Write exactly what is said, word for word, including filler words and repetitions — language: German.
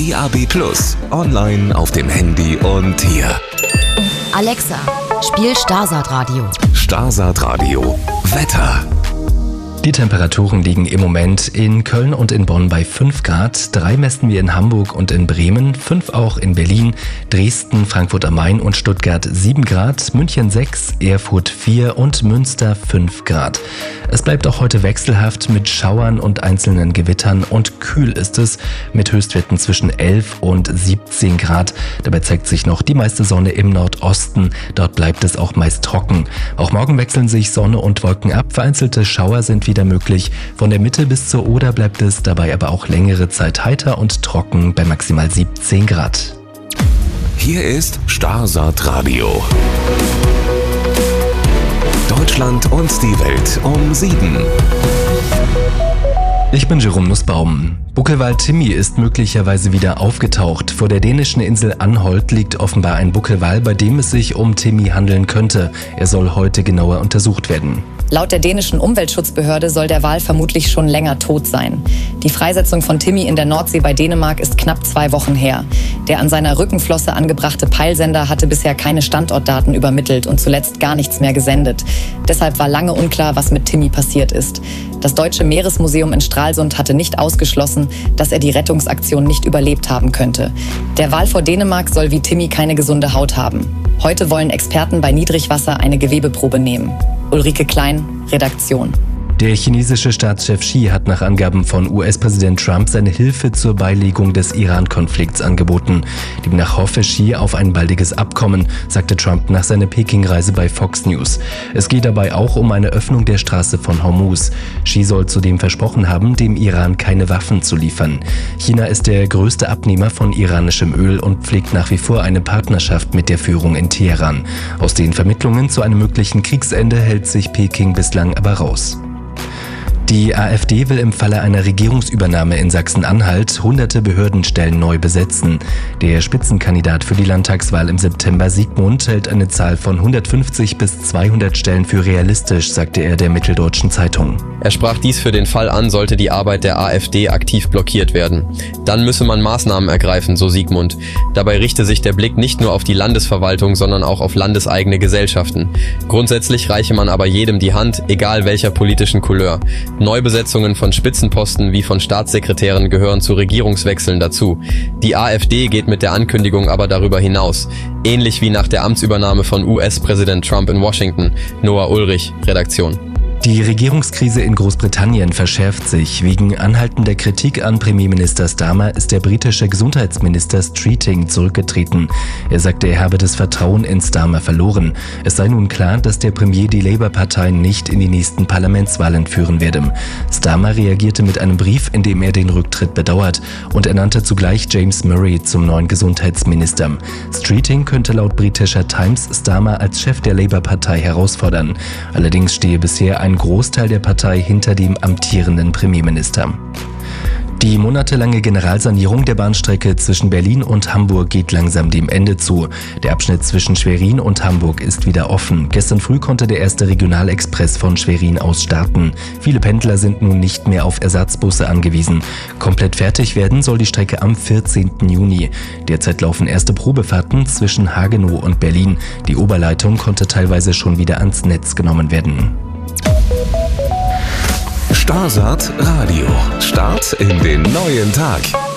D A B Plus, online auf dem Handy und hier. Alexa, spiel Starsat Radio. Starsat Radio, Wetter. Die Temperaturen liegen im Moment in Köln und in Bonn bei fünf Grad, drei messen wir in Hamburg und in Bremen, fünf auch in Berlin, Dresden, Frankfurt am Main und Stuttgart sieben Grad, München sechs, Erfurt vier und Münster fünf Grad. Es bleibt auch heute wechselhaft mit Schauern und einzelnen Gewittern und kühl ist es mit Höchstwerten zwischen elf und siebzehn Grad. Dabei zeigt sich noch die meiste Sonne im Nordosten, dort bleibt es auch meist trocken. Auch morgen wechseln sich Sonne und Wolken ab, vereinzelte Schauer sind wieder möglich. Von der Mitte bis zur Oder bleibt es dabei aber auch längere Zeit heiter und trocken bei maximal siebzehn Grad. Hier ist Starsat Radio. Deutschland und die Welt um sieben. Ich bin Jerome Nussbaum. Buckelwal Timmy ist möglicherweise wieder aufgetaucht. Vor der dänischen Insel Anholt liegt offenbar ein Buckelwal, bei dem es sich um Timmy handeln könnte. Er soll heute genauer untersucht werden. Laut der dänischen Umweltschutzbehörde soll der Wal vermutlich schon länger tot sein. Die Freisetzung von Timmy in der Nordsee bei Dänemark ist knapp zwei Wochen her. Der an seiner Rückenflosse angebrachte Peilsender hatte bisher keine Standortdaten übermittelt und zuletzt gar nichts mehr gesendet. Deshalb war lange unklar, was mit Timmy passiert ist. Das Deutsche Meeresmuseum in Stralsund hatte nicht ausgeschlossen, dass er die Rettungsaktion nicht überlebt haben könnte. Der Wal vor Dänemark soll wie Timmy keine gesunde Haut haben. Heute wollen Experten bei Niedrigwasser eine Gewebeprobe nehmen. Ulrike Klein, Redaktion. Der chinesische Staatschef Xi hat nach Angaben von U S-Präsident Trump seine Hilfe zur Beilegung des Iran-Konflikts angeboten. Demnach hoffe Xi auf ein baldiges Abkommen, sagte Trump nach seiner Peking-Reise bei Fox News. Es geht dabei auch um eine Öffnung der Straße von Hormuz. Xi soll zudem versprochen haben, dem Iran keine Waffen zu liefern. China ist der größte Abnehmer von iranischem Öl und pflegt nach wie vor eine Partnerschaft mit der Führung in Teheran. Aus den Vermittlungen zu einem möglichen Kriegsende hält sich Peking bislang aber raus. Die AfD will im Falle einer Regierungsübernahme in Sachsen-Anhalt hunderte Behördenstellen neu besetzen. Der Spitzenkandidat für die Landtagswahl im September, Siegmund, hält eine Zahl von hundertfünfzig bis zweihundert Stellen für realistisch, sagte er der Mitteldeutschen Zeitung. Er sprach dies für den Fall an, sollte die Arbeit der AfD aktiv blockiert werden. Dann müsse man Maßnahmen ergreifen, so Siegmund. Dabei richte sich der Blick nicht nur auf die Landesverwaltung, sondern auch auf landeseigene Gesellschaften. Grundsätzlich reiche man aber jedem die Hand, egal welcher politischen Couleur. Neubesetzungen von Spitzenposten wie von Staatssekretären gehören zu Regierungswechseln dazu. Die AfD geht mit der Ankündigung aber darüber hinaus. Ähnlich wie nach der Amtsübernahme von U S-Präsident Trump in Washington. Noah Ulrich, Redaktion. Die Regierungskrise in Großbritannien verschärft sich. Wegen anhaltender Kritik an Premierminister Starmer ist der britische Gesundheitsminister Streeting zurückgetreten. Er sagte, er habe das Vertrauen in Starmer verloren. Es sei nun klar, dass der Premier die Labour-Partei nicht in die nächsten Parlamentswahlen führen werde. Starmer reagierte mit einem Brief, in dem er den Rücktritt bedauert und ernannte zugleich James Murray zum neuen Gesundheitsminister. Streeting könnte laut britischer Times Starmer als Chef der Labour-Partei herausfordern. Allerdings stehe bisher ein Ein Großteil der Partei hinter dem amtierenden Premierminister. Die monatelange Generalsanierung der Bahnstrecke zwischen Berlin und Hamburg geht langsam dem Ende zu. Der Abschnitt zwischen Schwerin und Hamburg ist wieder offen. Gestern früh konnte der erste Regionalexpress von Schwerin aus starten. Viele Pendler sind nun nicht mehr auf Ersatzbusse angewiesen. Komplett fertig werden soll die Strecke am vierzehnten Juni. Derzeit laufen erste Probefahrten zwischen Hagenow und Berlin. Die Oberleitung konnte teilweise schon wieder ans Netz genommen werden. Starsat Radio. Start in den neuen Tag.